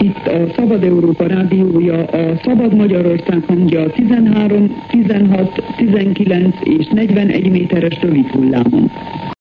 itt a Szabad Európa rádiója, a Szabad Magyarország hangja 13, 16, 19 és 41 méteres rövid hullámon.